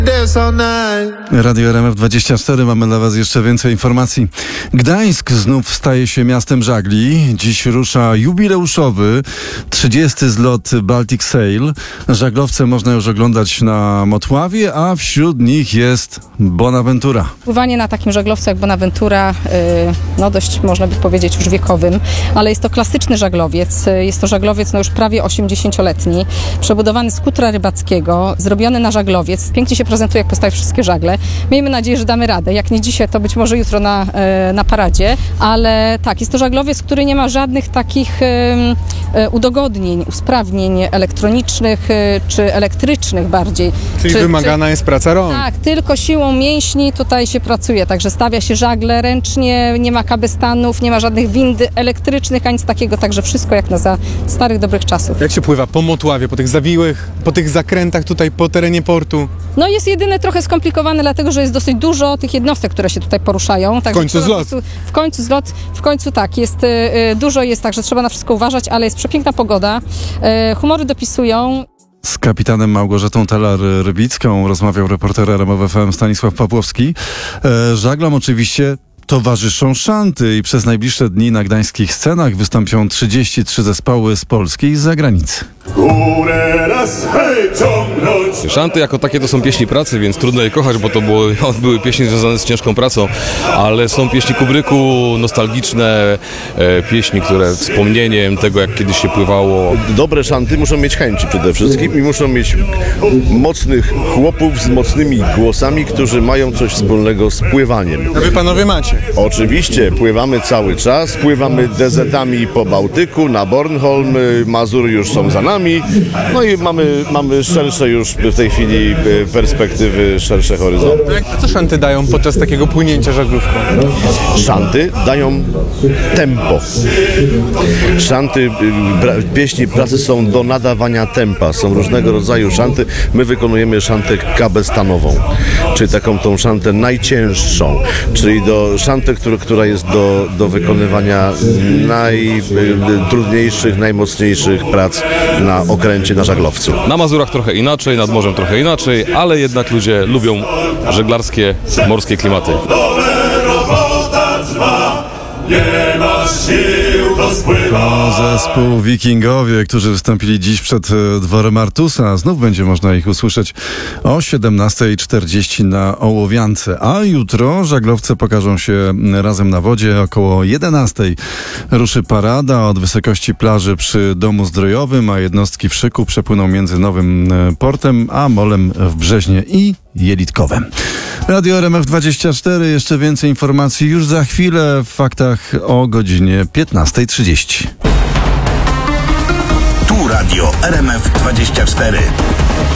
Radio RMF24, mamy dla Was jeszcze więcej informacji. Gdańsk znów staje się miastem żagli. Dziś rusza jubileuszowy 30. zlot Baltic Sail. Żaglowce można już oglądać na Motławie, a wśród nich jest Bonaventura. Pływanie na takim żaglowcu jak Bonaventura, dość można by powiedzieć już wiekowym, ale jest to klasyczny żaglowiec. Jest to żaglowiec już prawie 80-letni, przebudowany z kutra rybackiego, zrobiony na żaglowiec. Pięknie się prezentuje, jak postawi wszystkie żagle. Miejmy nadzieję, że damy radę. Jak nie dzisiaj, to być może jutro na paradzie, ale tak, jest to żaglowiec, który nie ma żadnych takich udogodnień, usprawnień elektronicznych czy elektrycznych bardziej. Czyli wymagana jest praca rąk. Tak, tylko siłą mięśni tutaj się pracuje, także stawia się żagle ręcznie, nie ma kabestanów, nie ma żadnych wind elektrycznych, ani nic takiego, także wszystko jak za starych, dobrych czasów. Jak się pływa po Motławie, po tych zawiłych, po tych zakrętach tutaj po terenie portu? Jest jedyne trochę skomplikowane, dlatego że jest dosyć dużo tych jednostek, które się tutaj poruszają. W końcu zlot. W końcu tak, dużo jest, także trzeba na wszystko uważać, ale jest przepiękna pogoda, humory dopisują. Z kapitanem Małgorzatą Telar-Rybicką rozmawiał reporter RMF FM Stanisław Pawłowski. Żaglom oczywiście towarzyszą szanty i przez najbliższe dni na gdańskich scenach wystąpią 33 zespoły z Polski i z zagranicy. Górę raz, hej, ciągnąć. Szanty jako takie to są pieśni pracy, więc trudno je kochać, bo to były pieśni związane z ciężką pracą, ale są pieśni Kubryku, nostalgiczne pieśni, które wspomnieniem tego, jak kiedyś się pływało. Dobre szanty muszą mieć chęci przede wszystkim i muszą mieć mocnych chłopów z mocnymi głosami, którzy mają coś wspólnego z pływaniem. A wy panowie macie. Oczywiście, pływamy cały czas, pływamy DZ-ami po Bałtyku, na Bornholm, Mazury już są za nami, no i mamy szersze już w tej chwili perspektywy, szersze horyzonty. Co szanty dają podczas takiego płynięcia żaglówką? Szanty dają tempo. Szanty, pieśni pracy są do nadawania tempa, są różnego rodzaju szanty. My wykonujemy szantę kabestanową, czyli taką tą szantę najcięższą, czyli szantę, która jest do wykonywania najtrudniejszych, najmocniejszych prac na okręcie, na żaglowcu. Na Mazurach trochę inaczej, nad morzem trochę inaczej, ale jednak ludzie lubią żeglarskie, morskie klimaty. Robota trwa, nie masz sił do spływania. Zespół Wikingowie, którzy wystąpili dziś przed dworem Artusa. Znów będzie można ich usłyszeć o 17:40 na Ołowiance. A jutro żaglowce pokażą się razem na wodzie. Około 11:00 ruszy parada od wysokości plaży przy Domu Zdrojowym, a jednostki w szyku przepłyną między Nowym Portem a Molem w Brzeźnie i Jelitkowem. Radio RMF24, jeszcze więcej informacji już za chwilę w faktach o godzinie 15:30. Tu Radio RMF24.